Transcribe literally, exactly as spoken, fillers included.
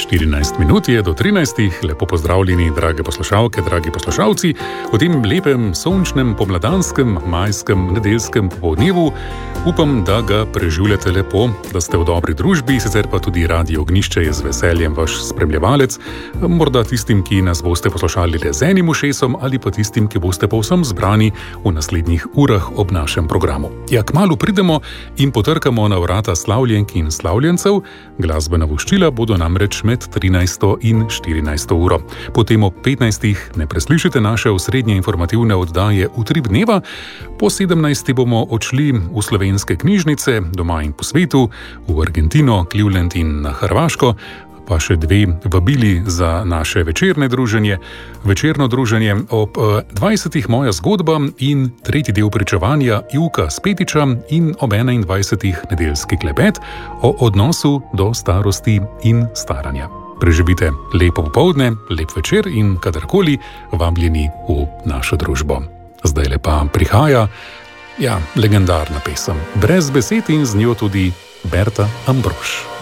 štirinajst minut je do trinajstih, lepo pozdravljeni, drage poslušalke, dragi poslušalci, v tem lepem, sončnem, pomladanskem, majskem, nedeljskem popoldnevu. Upam, da ga preživljate lepo, da ste v dobri družbi, sicer pa tudi Radio Ognjišče je z veseljem vaš spremljevalec, morda tistim, ki nas boste poslušali le z enim ušesom, ali pa tistim, ki boste povsem zbrani v naslednjih urah ob našem programu. Ja, kmalu pridemo in potrkamo na vrata slavljenk in slavljencev, glasbena voščila bodo namreč med trinajsto in štirinajsto uro. Potem ob petnajstih ne preslišite naše osrednje informativne oddaje Utrip dneva, po sedemnajsti bomo odšli v slovenske knjižnice, doma in po svetu, v Argentino, Cleveland in na Hrvaško, pa še dve vabili za naše večerne druženje. Večerno druženje ob dvajsetih moja zgodba in tretji del pričevanja Ivka Spetiča in ob enaindvajsetih nedeljski klepet o odnosu do starosti in staranja. Preživite lepo popoldne, lep večer in kadarkoli vabljeni v našo družbo. Zdaj lepa prihaja, ja, legendarna pesem, brez besed in z njo tudi Berta Ambrož.